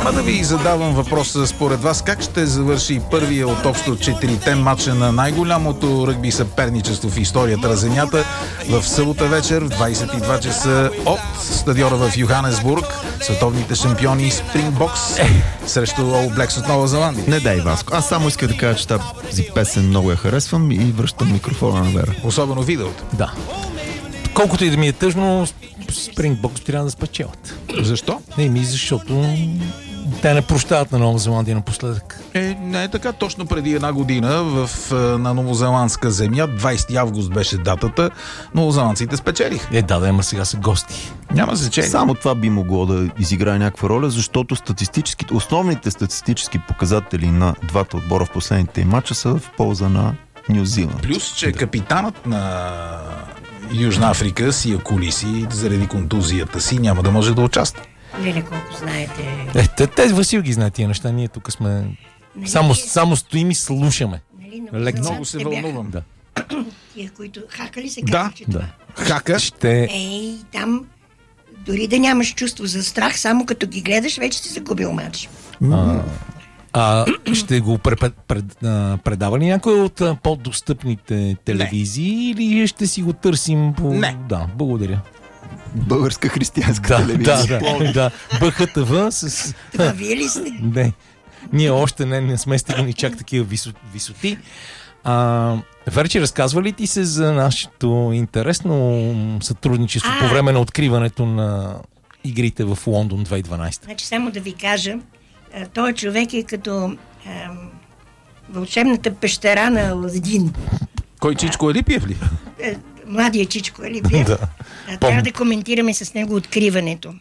Няма да ви задавам въпроса според вас как ще завърши първия от общо 4-те матча на най-голямото ръгби съперничество в историята на Земята в събота вечер в 22 часа от стадиона в Йоханесбург. Световните шампиони Спрингбокс срещу All Blacks от Нова Зеландия. Не дай, Васко. Аз само искам да кажа, че тази песен много я харесвам и връщам микрофона на Вера. Особено видеото. Да. Колкото и да ми е тъжно, Спрингбокс трябва да спечелят. Защо? Защото те не прощават на Нова Зеландия напоследък. Не е така. Точно преди една година на новозеландска земя, 20 август беше датата, новозеландците спечелиха. Ама сега са гости. Няма значение. Само това би могло да изиграе някаква роля, защото основните статистически показатели на двата отбора в последните матча са в полза на Ню Зеланд. Плюс, че капитанът на Южна Африка Сия Колиси заради контузията си няма да може да участва. Леле, колко знаете. Тези Васил ги знае тия неща. Ние тук сме... Само стоим и слушаме. Много се вълнувам. Да. Тия, които хакали се казва, че това. Хака? Там дори да нямаш чувство за страх, само като ги гледаш, вече си загубил матч. Ще го предава ли някой от по-достъпните телевизии или ще си го търсим по... Не. Да, благодаря. Българска християнска телевизия. Да. БХТВ с... Това вие ли сте? Не. Ние още не сме стигнали чак такива висоти. Верче, разказва ли ти се за нашето интересно сътрудничество по време на откриването на игрите в Лондон 2012? Значи само да ви кажа, този човек е като вълшебната пещера на Аладин. Кой, Чичко Алипиев ли? Младия Чичко Алипиев. Трябва да коментираме с него откриването.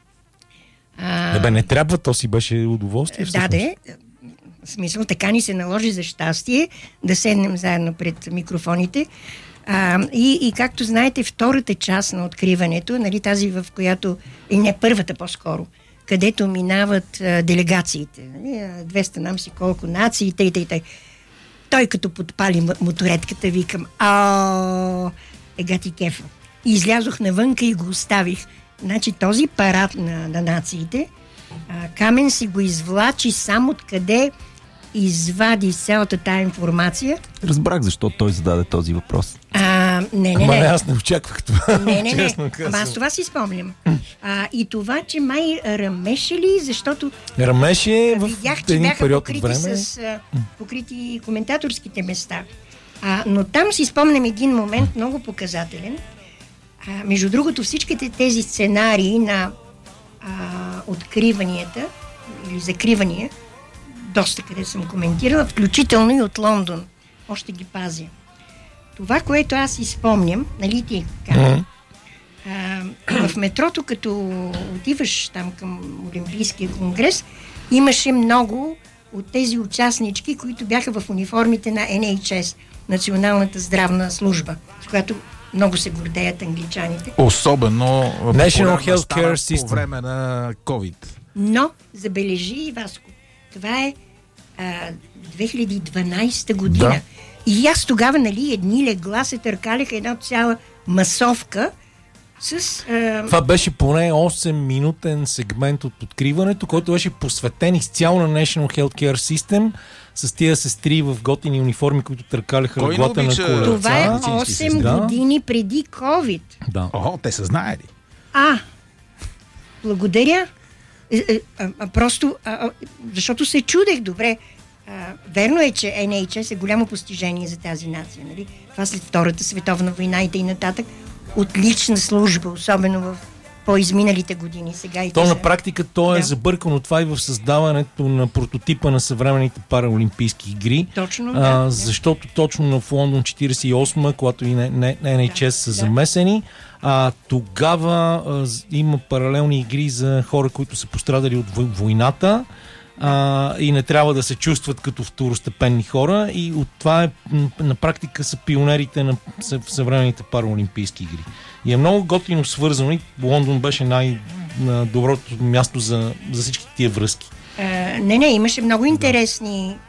Не трябва, то си беше удоволствие. В смисъл, така ни се наложи за щастие да седнем заедно пред микрофоните. И както знаете, втората част на откриването, нали, тази в която, и не първата по-скоро, където минават делегациите. 200 нам си колко нации, тъй. Той като подпали моторетката, викам, ега ти кефа. И излязох навънка и го оставих. Значи този парад на нациите, Камен си го извлачи сам откъде извади цялата тая информация. Разбрах защо той зададе този въпрос. Не. Аз не очаквах това. Не. Аз това си спомням. И това, че май ръмеше ли, защото ръмеше видях, че един бяха период покрити от време. покрити коментаторските места. Но там си спомням един момент много показателен. Между другото, всичките тези сценарии на откриванията или закривания, доста къде съм коментирала, включително и от Лондон. Още ги пазя. Това, което аз си спомням, нали ти казвам, в метрото, като отиваш там към Олимпийския конгрес, имаше много от тези участнички, които бяха в униформите на NHS, Националната здравна служба, с която много се гордеят англичаните. Особено National Healthcare System по време на COVID. Но, забележи, Васко, това е 2012 година. Да. И аз тогава, нали, едни легла се търкаляха една цяла масовка с... Това беше поне 8-минутен сегмент от откриването, който беше посветен изцяло на National Healthcare System с тия сестри в готини униформи, които търкаляха леглата на колеца. Това е 8 години преди COVID. Да. Те са знаели. Благодаря. Просто, защото се чудех добре. Верно е, че NHS е голямо постижение за тази нация. Нали? Това след Втората световна война и нататък. Отлична служба, особено в по-изминалите години. Сега и на практика е забъркано това и в създаването на прототипа на съвременните параолимпийски игри. Точно, защото точно в Лондон 48-ма, когато и NHS са замесени, тогава има паралелни игри за хора, които са пострадали от войната и не трябва да се чувстват като второстепенни хора, и от това на практика са пионерите на съвременните параолимпийски игри. И е много готино свързано, и Лондон беше най-доброто място за всички тия връзки. Имаше много интересни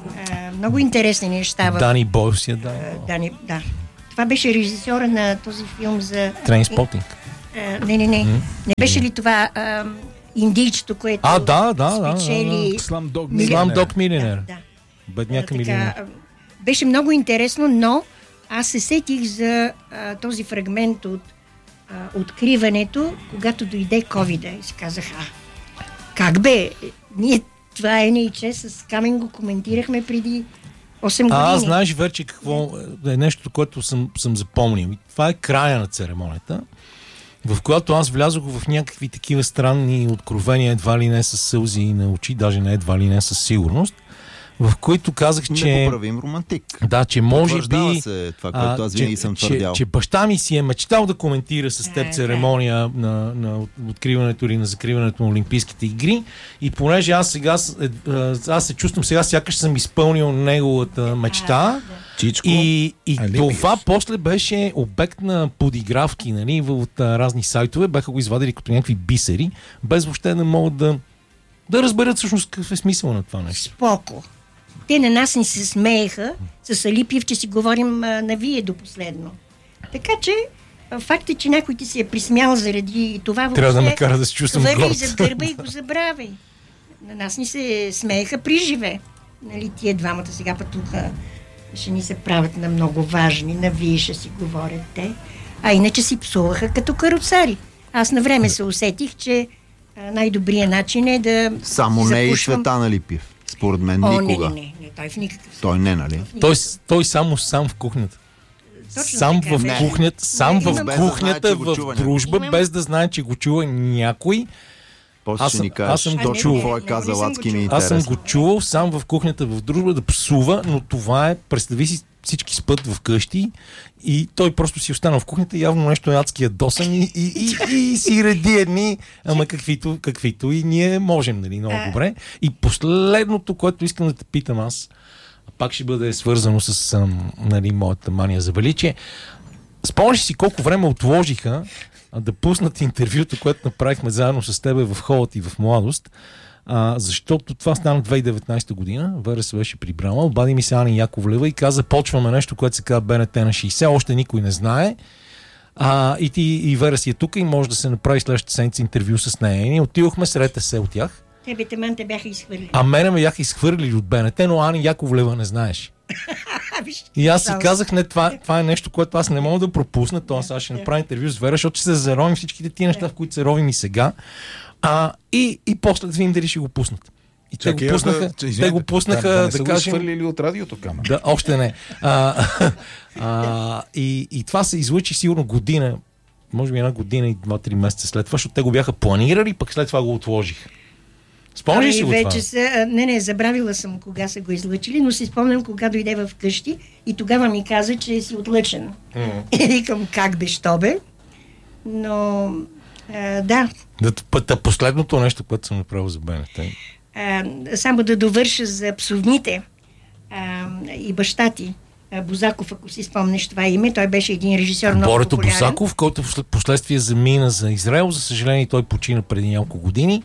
неща. Дани Бойл си да. Това беше режисьора на този филм за... Трейнспотинг. Не беше ли това индийчето, което спечели... Slamdog Милионер. Да. Бедняка милионер. Беше много интересно, но аз се сетих за този фрагмент от откриването, когато дойде ковида и си казах, как бе, ние това NHS с Камен го коментирахме преди 8 години. Знаеш, Верче, какво е нещо, което съм запомнил. Това е края на церемонията, в която аз влязох в някакви такива странни откровения, едва ли не с сълзи на очи, даже не едва ли не със сигурност, в които казах, че... Непоправим романтик. Да, че може би... се това, което аз винаги съм твърдял. Че баща ми си е мечтал да коментира с теб церемония на откриването или на закриването на Олимпийските игри, и понеже аз се чувствам сега, сякаш съм изпълнил неговата мечта. Чичко. И това после беше обект на подигравки, нали, от разни сайтове. Бяха го извадили като някакви бисери, без въобще да могат да разберат всъщност какъв е смисъл на това нещо. Споко. Те на нас ни се смееха с Алипиев, че си говорим на вие до последно. Така че факт е, че някой ти се е присмял заради това въобще. Трябва да ме кара да се чувствам горд. Хвърли за гърба и го забравяй. На нас ни се смееха при живе. Нали, тия двамата сега път тук ще ни се правят на много важни, на вие ще си говорят те. А иначе си псуваха като каруцари. Аз на време се усетих, че най-добрият начин е да само не и Цветан Алипиев. Според мен никога. Не, той в никакъв случай. Той не, нали? Той сам в кухнята. Точно Сам така, в кухнята, в дружба, без да знае, че го чува някой. После ще ни кажеш точно какво е казал Лацки, ми е интересно. Аз съм го чувал сам в кухнята в дружба да псува, но това е, представи си, всички спът в къщи и той просто си остана в кухнята, явно нещо е адски ядосан и си реди едни, ама каквито и ние можем, нали, много добре. И последното, което искам да те питам аз, пак ще бъде свързано с нали, моята мания за величие. Спомняш си колко време отложиха да пуснат интервюто, което направихме заедно с тебе в Холът и в Младост, защото това стана 2019 година, Вера се беше прибрала, обади ми се Ани Яковлева и каза, почваме нещо, което се казва БНТ на 60, още никой не знае, и ти и Вера си е тук и може да се направи следващата седмица интервю с нея. И ние отидохме, сред се от тях. Те бяха изхвърлили. Мене ме бяха изхвърлили от БНТ, но Ани Яковлева не знаеш. И аз си казах, не, това е нещо, което аз не мога да пропусна. Аз ще направя интервю с Вера, защото ще се заровим всичките тия неща, в които се ровим и сега. И после да видим дали ще го пуснат. И те го пуснаха, да кажем... свърлили от радиото камера. Да, още не. И това се излъчи сигурно година, може би 1 година и 2-3 месеца след това, защото те го бяха планирали, пък след това го отложиха. Спомни си го вече това? Не, забравила съм кога са го излъчили, но си спомням кога дойде в къщи и тогава ми каза, че си отлъчен. И викам, как бе, що бе? Но, да. Последното нещо, което съм направил за БНТ. Само да довърша за псовните и баща ти. Бозаков, ако си спомнеш това име, той беше един режисьор много Борето популярен. Бозаков, който в последствие замина за Израел. За съжаление, той почина преди няколко години.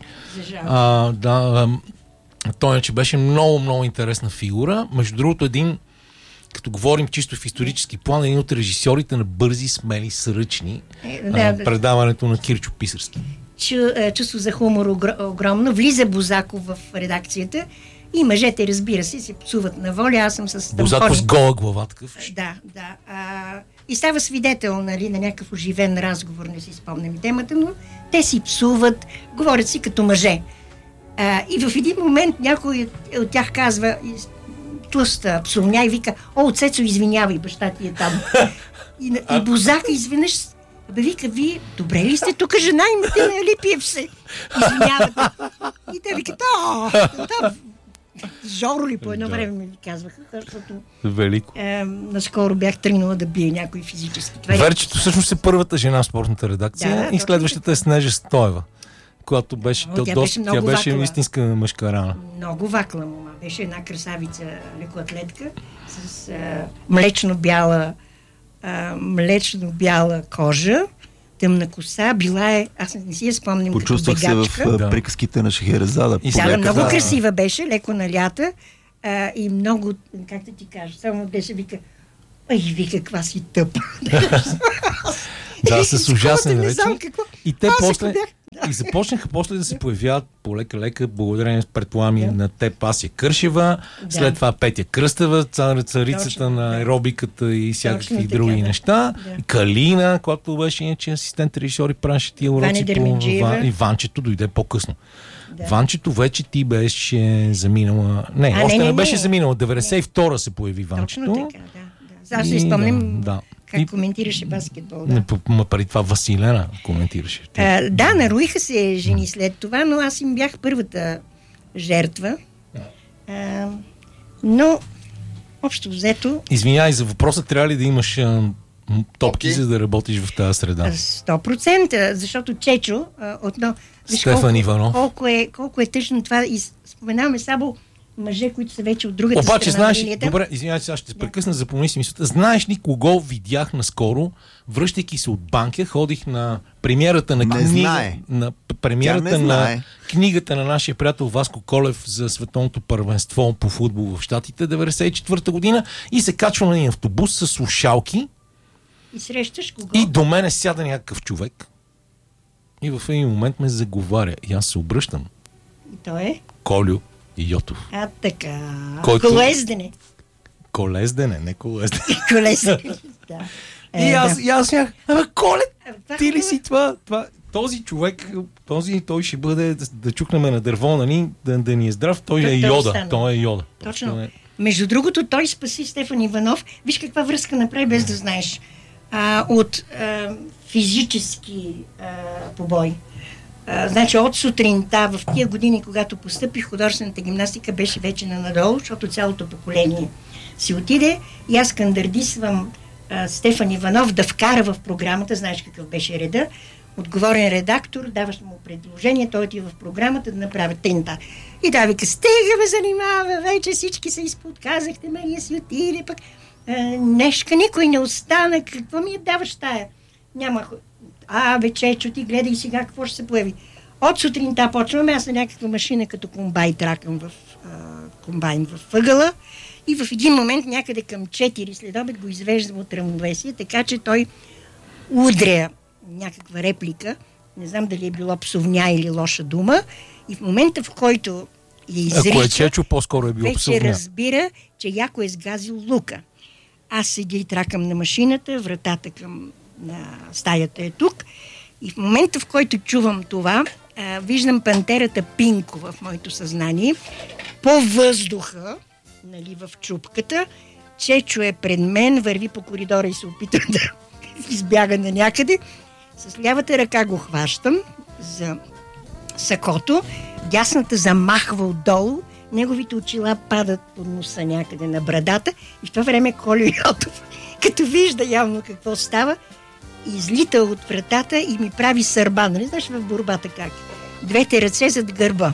Той че беше много интересна фигура. Между другото, като говорим чисто в исторически план, един от режисьорите на Бързи, смели, сръчни. Предаването на Кирчо Писарски. Чувство за хумор огромно. Влиза Бозаков в редакцията и мъжете, разбира се псуват на воля. Аз съм с Бозаков с гола глава такъв. Да. И става свидетел, нали, на някакъв оживен разговор, не си спомням темата, но те си псуват, говорят си като мъже. И в един момент някой от тях казва, тлъста псовня и вика, Цецо, извинявай, баща ти е там. И Бозака изведнъж вика, вие добре ли сте тук, жена имате, нали, Пиев се? Извинявате. И те викат, Жоро ли по едно време ми казваха, защото велико. Наскоро бях тръгнала да бия някой физически. Верчето всъщност е първата жена в спортната редакция и следващата е Снежа Стоева, която беше, тя беше истинска мъжка рана. Много вакла мома. Беше една красавица лекоатлетка с млечно-бяла кожа, тъмна коса, била е, аз не си я спомням, почувствах се в приказките на Шехерезада. Много красива беше, леко налята и много, как да ти кажа, само беше вика, вика, каква си тъпа. Да, с ужасен Не речи. знам какво. И те Аз после... ако бях- И започнаха после да се появяват полека-лека, благодарение, предполагам, на теб Ася Кършева, след това Петя Кръстева, царицата Точно, на аеробиката и всякакви Точно други така, да. неща. Да. Калина, която беше иначе асистент режисьор и правеше тия уроци Ваня Дерменджиева. И Ванчето дойде по-късно. Да. Ванчето вече ти беше заминала... Не, още не беше заминала. 92-а се появи Ванчето. Точно така, да. Аз си спомням да. как И- коментираше баскетбол. Не, Да. ма преди това Василена коментираше. Да, нароиха се жени след това, но аз им бях първата жертва. Но, общо взето, Извинявай за въпроса, трябва ли да имаш топки, Топки? за да работиш в тази среда? 100%, защото Чечо, виж Стефан Иванов. колко е тъжно това, и споменаваме само мъже, които са вече от другата Обаче, страна на знаеш, линията. добре, извинявай, сега ще се прекъсна, запомни си мисълта. Знаеш ли кого видях наскоро, връщайки се от банка, ходих на премиерата на Не книга, знае. на премиерата Тя не на знае. книгата на нашия приятел Васко Колев за световното първенство по футбол в Щатите 94-та година и се качвам на един автобус с слушалки И срещаш кого? и до мене сяда някакъв човек и в един момент ме заговаря и аз се обръщам. И той е. Колю Йотов. Така. Който- Колездене. Колездене, не колездене. Колездене. Да. И аз смях, Коле, това ти ли хубаво. си това? Този човек, той ще бъде да чукнем на дърво, нали, да ни е здрав, той е Йода. остана. Той е Йода. Точно. Той е- Между другото, той спаси Стефан Иванов. Виж каква връзка направи, без да знаеш. От физически побой. Значи от сутринта, в тия години, когато постъпих, художествената гимнастика беше вече на надолу, защото цялото поколение си отиде и аз кандидатствам Стефан Иванов да вкара в програмата, знаеш какъв беше реда, отговорен редактор, даваш му предложение, той отива в програмата да направи тента. И да вика, стига ме занимава, вече всички се изподказахте, Мария си отиде, пък днешка никой не остана, какво ми я даваш тая? Няма. Бе, Чечо, ти гледай сега какво ще се появи. От сутринта почваме, аз на някаква машина като комбайн тракам в комбайн в ъгъла и в един момент някъде към 4 след обед го извеждам от равновесие, така че той удря някаква реплика, не знам дали е било псовня или лоша дума, и в момента, в който я изрича, Ако е Чечо, по-скоро е било вече псовня. разбира, че яко е сгазил лука. Аз седя и тракам на машината, вратата към на стаята е тук, и в момента, в който чувам това, виждам пантерата Пинко в моето съзнание, по въздуха, нали, в чупката, Чечо е пред мен, върви по коридора и се опитва да избяга на някъде. С лявата ръка го хващам за сакото, дясната замахва отдолу, неговите очила падат под носа някъде на брадата и в това време Колю Йотов, като вижда явно какво става, излита от вратата и ми прави сърба. Нали знаеш в борбата как? Двете ръце зад гърба.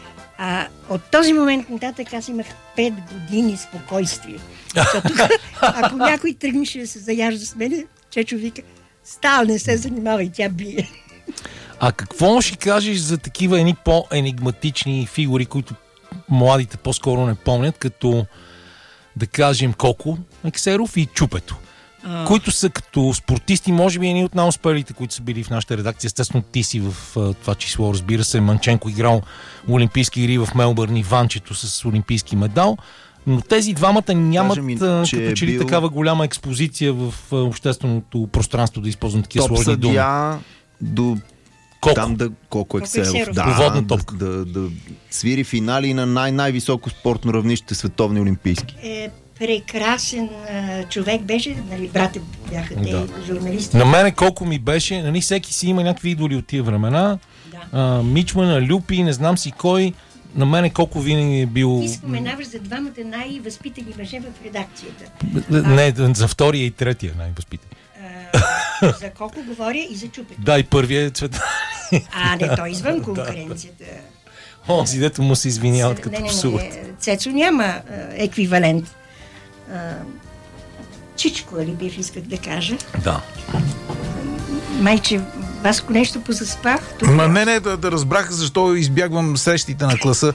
От този момент нататък аз имах 5 години спокойствие. Защото ако някой тръгнеше да се заяжда с мене, Чечо вика, става, не се занимавай, тя бие. А какво ще кажеш за такива едни по-енигматични фигури, които младите по-скоро не помнят, като да кажем Коко Ексеров и Чупето, които са като спортисти, може би едни от най-успелите, които са били в нашата редакция. Естествено, ти си в това число, разбира се. Манченко играл олимпийски игри в Мелбърн и Ванчето с олимпийски медал. Но тези двамата нямат като че ли такава голяма експозиция в общественото пространство, да използвам такива сложни думи. Топ съдия до Колко? там да Колко Ексеров. Водна топка. Да свири финали на най-високо спортно равнище, световни олимпийски. Прекрасен човек беше, нали, брате бяха те журналисти. На мене колко ми беше, нали, всеки си има някакви идоли от тия времена. Да. Мичмана, Люпи, не знам си кой. На мене колко винаги е бил... Ти споменаваш за двамата най-възпитани мъже в редакцията. Не, за втория и третия най-възпитани. За колко говоря и за Чупето. Да, и първия е Цветан. Не, той извън конкуренцията. Онзи, дето му се извиняват като псуват. Цецо няма еквивалент. Чичко, ли бив, исках да кажа. Да. Майче, Васко нещо позаспах. Не, да разбрах защо избягвам срещите на класа.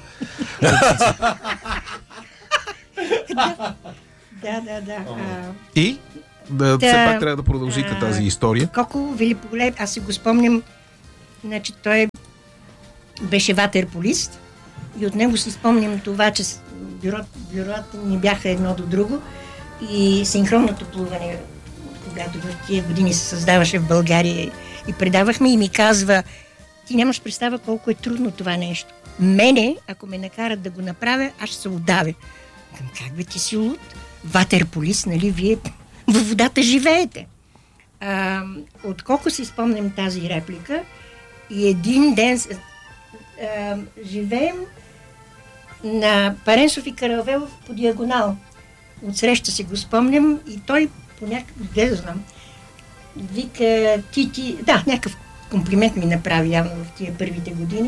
Да. И? все пак трябва да продължите тази история. Коко великолепен, аз си го спомням, значи той беше ватерполист и от него си спомням това, че бюрата ни бяха едно до друго и синхронното плуване, когато в тия години се създаваше в България и предавахме и ми казва: ти нямаш представа колко е трудно това нещо. Мене, ако ме накарат да го направя, аз ще се удавя. Как бе, ти си луд? Ватерполист, нали, вие във водата живеете. Отколко си спомням тази реплика и един ден живеем на Паренсов и Каравелов по диагонал. Отсреща си го спомням и той по някакъв, да знам, вика ти, да, някакъв комплимент ми направи явно в тия първите години.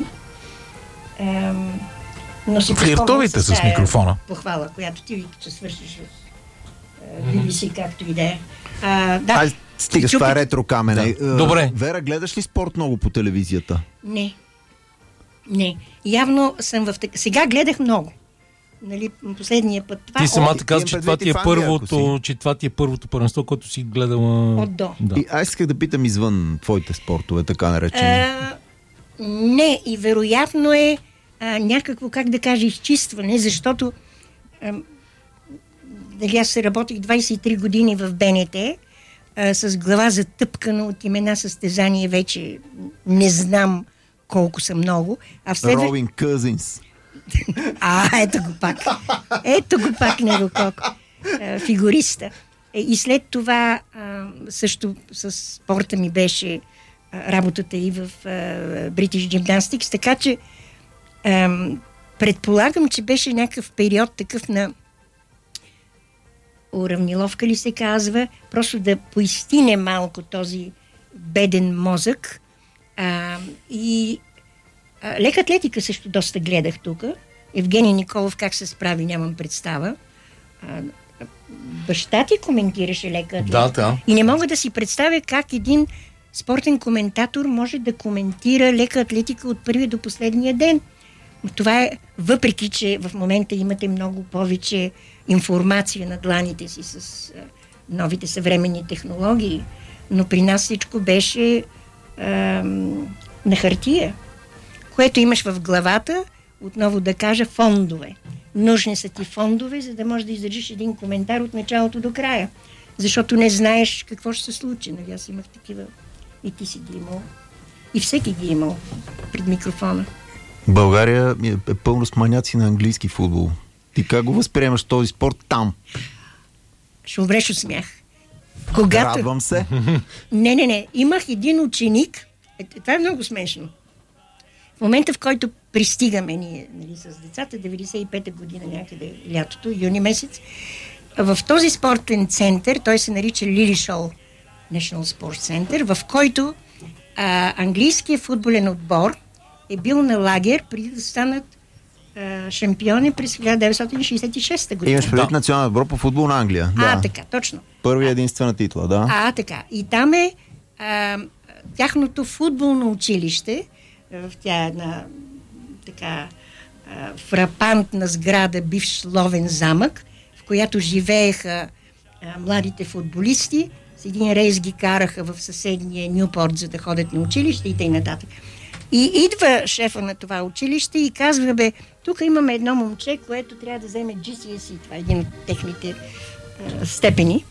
Но си флиртовите с микрофона. Похвала, която ти вика, че свършиш в BBC, както и да е. Да. Стига с това ретро камене. Да. Добре. Вера, гледаш ли спорт много по телевизията? Не. Явно съм в... Сега гледах много. Нали, последния път. Ти самата каза, че това ти е първото първенство, което си гледала... От до. Да. И аз исках да питам извън твоите спортове, така наречени. Не, и вероятно е някакво, как да кажа, изчистване, защото аз се работих 23 години в БНТ, с глава затъпкана от имена състезания, вече не знам колко са много. Робин Къзинс. Ето го пак него колко. Фигуриста. И след това също с спорта ми беше работата и в British Gymnastics, така че предполагам, че беше някакъв период такъв на уравниловка ли се казва, просто да поизстине малко този беден мозък. И лека атлетика също доста гледах тук. Евгений Николов как се справи, нямам представа. Баща ти коментираше лека атлетика. Да. И не мога да си представя как един спортен коментатор може да коментира лека атлетика от първия до последния ден. Това е въпреки, че в момента имате много повече информация на дланите си с новите съвременни технологии, но при нас всичко беше на хартия, което имаш в главата, отново да кажа, фондове. Нужни са ти фондове, за да можеш да издържиш един коментар от началото до края. Защото не знаеш какво ще се случи. Нали, аз имах такива, и ти си ги имал, и всеки ги имал пред микрофона. България е пълно с маняци на английски футбол. Ти как го възприемаш този спорт там? Ще умреш от смях. Радвам се. Не. Имах един ученик. Това е много смешно. В момента, в който пристигаме ние, нали, с децата, 95-та година някъде лятото, юни месец, в този спортен център, той се нарича Lilleshall National Sports Center, в който английският футболен отбор е бил на лагер преди да станат шампиони през 1966 година. Имаш предвид национален отбор по футбол на Англия. Така, точно. Първия единствена титла, да. Така. И там е тяхното футболно училище, в тя една така фрапантна сграда, бивш ловен замък, в която живееха младите футболисти. С един рейс ги караха в съседния Нюпорт, за да ходят на училище и т.н. И идва шефа на това училище и казва: тук имаме едно момче, което трябва да вземе GCSE, това е един от техните степени.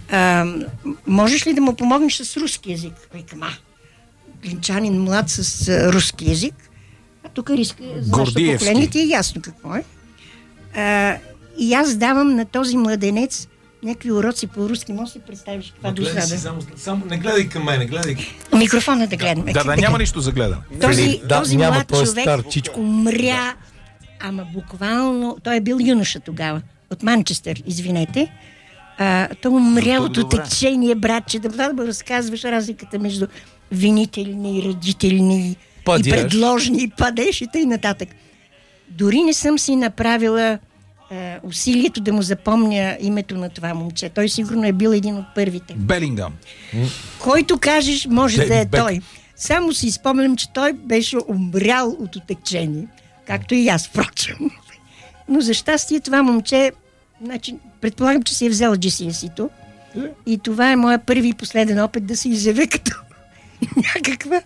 Можеш ли да му помогнеш с руски език? Викам, глинчанин млад с руски език. Тук риска за нашето поколение ти е ясно какво е. И аз давам на този младенец някакви уроци по руски. Може да си представиш каква досада. Само не гледай към мен, гледай. Микрофона да гледаме. Да, няма нищо за гледане. Този млад човек умря, ама буквално, той е бил юноша тогава, от Манчестър, извинете. Той умря от отекчение, братче, да разказваш разликата между винителни и родителни и предложни, и падеш и т.н. Дори не съм си направила усилието да му запомня името на това момче. Той сигурно е бил един от първите. Белингам. Който кажеш, може да е той. Само си спомням, че той беше умрял от отекчение. Както и аз, впрочем. Но за щастие това момче, предполагам, че си е взел GCSE-то И това е моя първи и последен опит да се изявя като някаква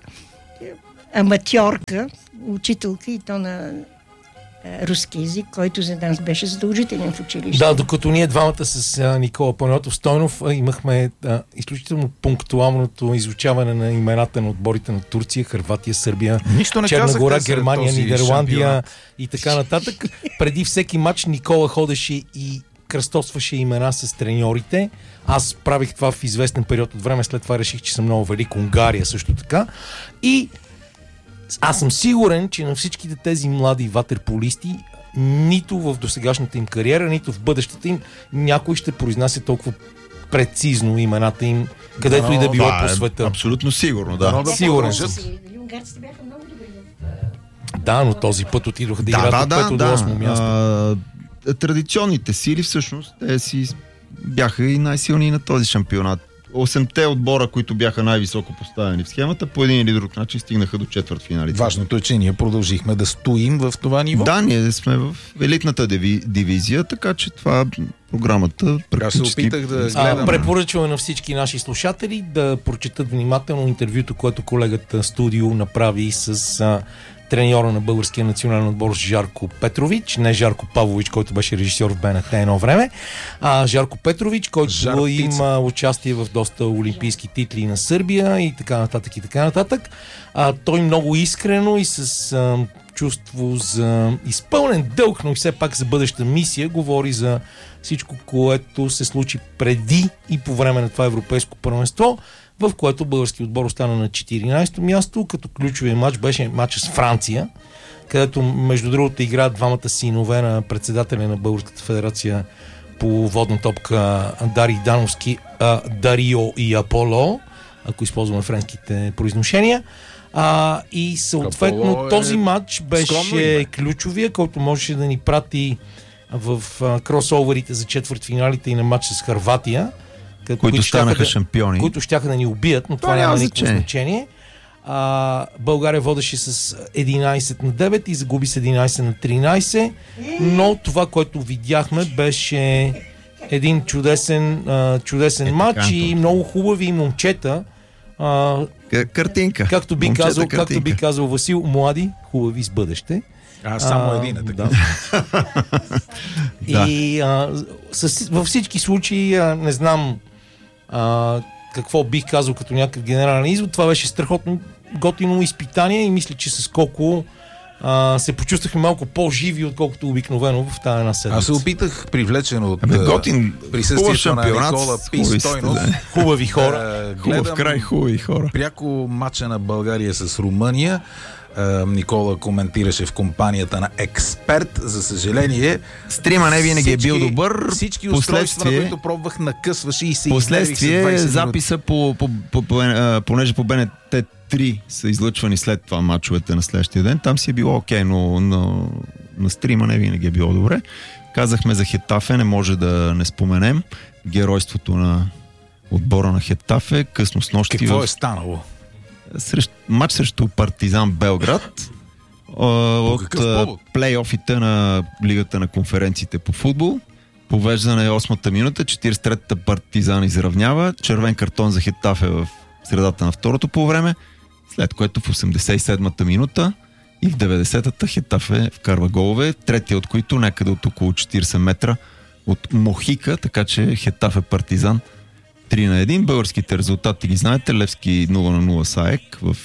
аматьорка, учителка и то на руски език, който за нас беше задължителен в училище. Да, докато ние двамата с Никола Панайотов Стойнов имахме изключително пунктуалното изучаване на имената на отборите на Турция, Хърватия, Сърбия, Черна гора, Германия, Нидерландия шампионат и така нататък. Преди всеки матч Никола ходеше и кръстосваше имена с треньорите. Аз правих това в известен период от време, след това реших, че съм много велик. Унгария също така. И аз съм сигурен, че на всичките тези млади ватерполисти нито в досегашната им кариера, нито в бъдещата им някой ще произнася толкова прецизно имената им, където и да било по света. Абсолютно сигурно, да. Сигурен съм. Унгарците бяха много добри. Да, но този път отидоха да играят от 5 до 8 място. Традиционните сили всъщност те си бяха и най-силни на този шампионат. 8-те отбора, които бяха най-високо поставени в схемата, по един или друг начин стигнаха до четвъртфиналите. Важното е, че ние продължихме да стоим в това ниво. Да, ние сме в елитната дивизия, така че това програмата практически... Аз се опитах да гледам. Препоръчваме на всички наши слушатели да прочетат внимателно интервюто, което колегата Студио направи с треньора на българския национален отбор Жарко Петрович, не Жарко Павлович, който беше режисьор в БНТ едно време, а Жарко Петрович, който има участие в доста олимпийски титли на Сърбия и така нататък и така нататък. Той много искрено и с чувство за изпълнен дълг, но и все пак за бъдеща мисия говори за всичко, което се случи преди и по време на това европейско първенство, в което български отбор остана на 14-то място, като ключовия матч беше матчът с Франция, където между другото играят двамата синове на председателя на Българската федерация по водна топка Дарий Дановски, Дарио и Аполо, ако използваме френските произношения. И съответно този матч беше ключовия, който можеше да ни прати в кросоверите за четвъртфиналите и на матч с Хърватия, които станаха шампиони. Които щяха да ни убият, но това няма никакво значение. България водеше с 11-9 и загуби с 11-13, но това, което видяхме, беше един чудесен матч и много хубави момчета. Картинка. Както би казал Васил, млади, хубави с бъдеще. Само един е така. Да. И във всички случаи не знам какво бих казал като някакъв генерален извод. Това беше страхотно готино изпитание и мисля, че с колко се почувствахме малко по-живи, отколкото обикновено в тази една седмица. Аз се опитах, привлечен от присъствието на Никола Стойнов. Хубави хора. Хубав край, хубави хора. Пряко матча на България с Румъния. Никола коментираше в компанията на Експерт. За съжаление, стрима не винаги е бил добър. Всички устройства, на които пробвах, накъсваше и се последствие записа понеже по БНТ 3 са излъчвани след това мачовете на следващия ден, там си е било окей, но на стрима не винаги е било добре. Казахме за Хетафе, не може да не споменем геройството на отбора на Хетафе, късно с нощи. Какво е станало? Матч срещу Партизан Белград от плейофите на Лигата на конференциите по футбол. Повеждане 8-та минута, 43-та Партизан изравнява, червен картон за Хетафе в средата на второто полувреме, след което в 87-та минута и в 90-та Хетафе вкарва голове, третия от които някъде от около 40 метра от Мохика, така че Хетафе Партизан 3-1. Българските резултати ги знаете. Левски 0-0 с АЕК в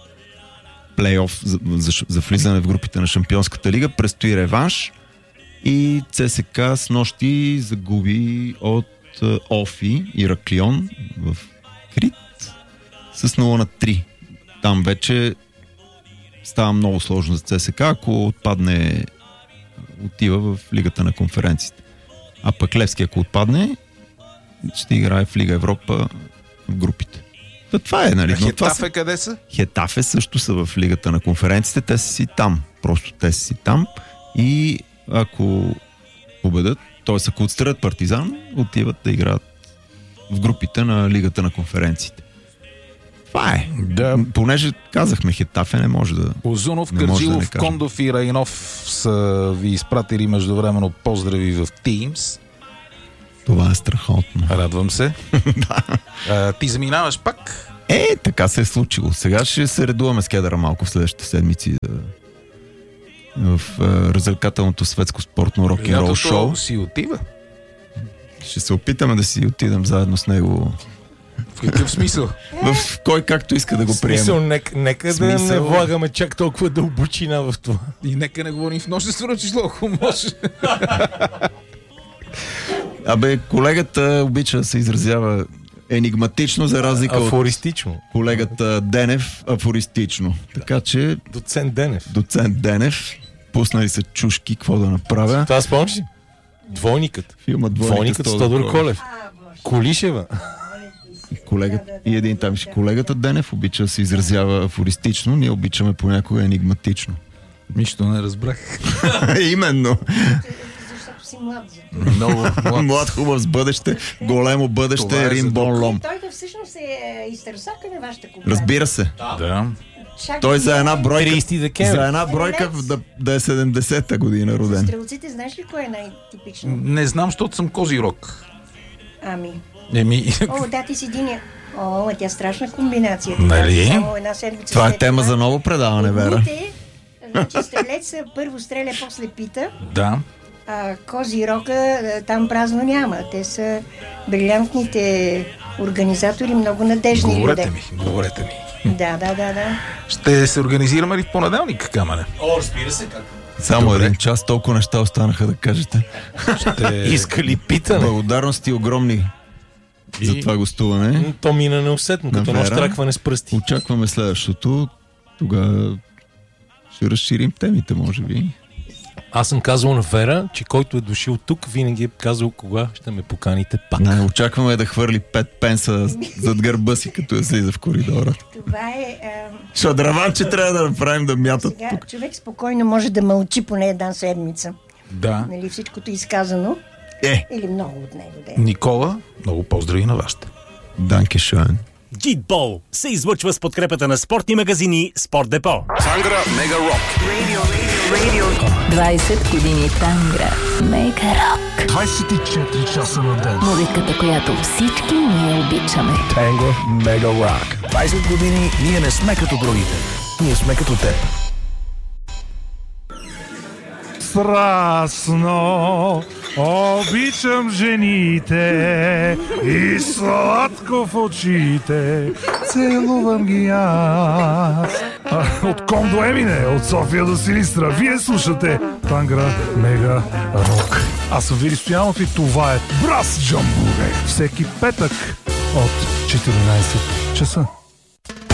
плейоф за влизане в групите на Шампионската лига. Предстои реванш и ЦСК с нощи загуби от Офи Ираклион в Крит с 0-3. Там вече става много сложно за ЦСК, ако отпадне, отива в Лигата на конференциите. А пък Левски, ако отпадне, ще играе в Лига Европа в групите. Това е, нали? Хетафе къде са? Хетафе също са в Лигата на конференциите. Те са си там. Просто те са си там. И ако победят, т.е. ако отстранят Партизан, отиват да играят в групите на Лигата на конференциите. Това е. Да. Понеже казахме Хетафе, не може да... Озунов, Кърджилов, Кондов и Райнов са ви изпратили междувременно поздрави в Teams. Това е страхотно. Радвам се. Ти заминаваш пак? Така се е случило. Сега ще се редуваме с кедъра малко в следващите седмици в развлекателното светско спортно рок-н-рол шоу. Си отива. Ще се опитаме да си отидем заедно с него. В какъв смисъл? В кой както иска да го приеме. Смисъл, нека да не влагаме чак толкова дълбочина в това. И нека не говорим в множествено число, ако може. Колегата обича да се изразява енигматично, за разлика афористично. От колегата Денев афористично. Така че... Доцент Денев. Пуснали са чушки, какво да направя. Това спомняш ли? Двойникът. Филма Двойникът с Тодор Колев. Колишева. И един там ще. Колегата Денев обича да се изразява афористично, ние обичаме понякога енигматично. Нищо не разбрах. Именно. Защото си млад. Много млад, хубав с бъдеще, големо бъдеще, Рим Бон Лом. Той да всъщност е изтърсака на вашата компания. Разбира се. Да. Той за една бройка, 30 декември. за една бройка да е 70-та година роден. Стрелците, знаеш ли кой е най-типично? Не знам, защото съм Козирог. Да, ти си единия. Тя страшна комбинация. Нали? Само една седмица. Това е тема за ново предаване, Вера. Значи стрелец първо стреля, после пита. Да. Козирока там празно няма. Те са брилянтните организатори, много надежни люди. Говорете ми. Да. Ще се организираме ли в понеделник, Камене? Разбира се, как. Само един час, толкова неща останаха да кажете. Иска ли питане? Благодарности огромни за това гостуване. То мина неусетно, като едно щракване с пръсти. Очакваме следващото. Тогава ще разширим темите, може би. Аз съм казал на Вера, че който е дошъл тук, винаги е казал кога ще ме поканите пак. Не, очакваме да хвърли 5 пенса зад гърба си, като я слиза в коридора. Това е... Шадраванче трябва да направим да мятат. Сега човек спокойно може да мълчи поне една седмица. Да. Нали, всичкото изказано. Или много от него. Никола, много поздрави на вашата. Данке шоен. Джитбол се излъчва с подкрепата на спортни магазини Спорт Депо. Тангра Мега Рок. 20 години Тангра Мега Рок. 24 часа на ден. Музиката, която всички ние обичаме. Тангра Мега Рок. 20 години ние не сме като другите. Ние сме като теб. Страстно обичам жените и сладко в очите целувам ги аз. От Ком до Емине, от София до Силистра, вие слушате Тангра Мега Рок. Аз съм Вили Стоянов и това е Брас Джамбуре. Всеки петък от 14 часа.